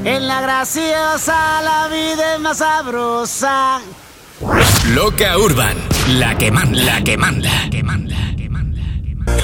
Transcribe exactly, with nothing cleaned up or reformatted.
En la graciosa la vida es más sabrosa. Loca Urban, la que manda, la que manda, la que manda.